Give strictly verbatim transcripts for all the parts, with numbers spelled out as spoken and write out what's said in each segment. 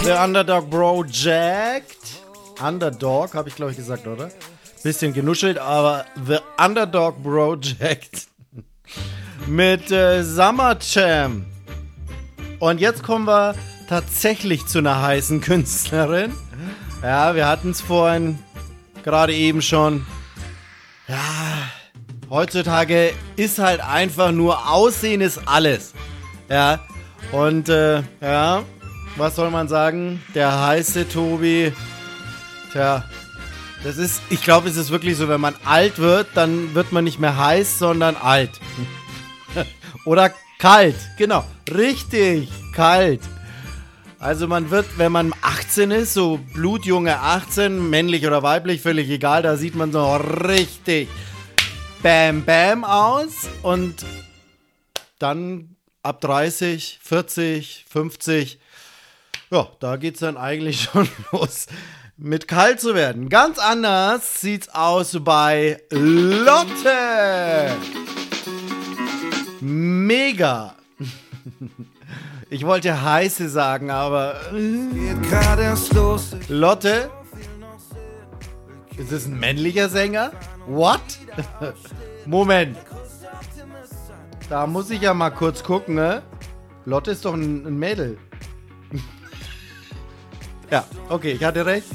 The Underdog Project. Underdog, habe ich glaube ich gesagt, oder? Bisschen genuschelt, aber The Underdog Project. Mit äh, Summer Jam. Und jetzt kommen wir tatsächlich zu einer heißen Künstlerin. Ja, wir hatten es vorhin gerade eben schon. Ja, heutzutage ist halt einfach nur Aussehen ist alles. Ja, und äh, ja, was soll man sagen? Der heiße Tobi, tja, das ist, ich glaube, es ist wirklich so, wenn man alt wird, dann wird man nicht mehr heiß, sondern alt. Oder kalt, genau, richtig, kalt. Also man wird, wenn man achtzehn ist, so blutjunge achtzehn, männlich oder weiblich, völlig egal, da sieht man so richtig bam bam aus und dann ab dreißig, vierzig, fünfzig, ja, da geht's dann eigentlich schon los mit kalt zu werden. Ganz anders sieht's aus bei Lotte. Mega. Ich wollte heiße sagen, aber Lotte? Ist das ein männlicher Sänger? What? Moment. Da muss ich ja mal kurz gucken, ne? Lotte ist doch ein, ein Mädel. Ja, okay, ich hatte recht.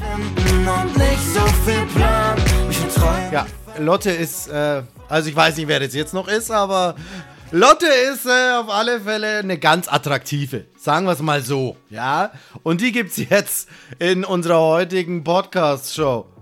Ja, Lotte ist, äh, also ich weiß nicht, wer das jetzt noch ist, aber Lotte ist äh, auf alle Fälle eine ganz attraktive, sagen wir es mal so, ja? Und die gibt's jetzt in unserer heutigen Podcast-Show.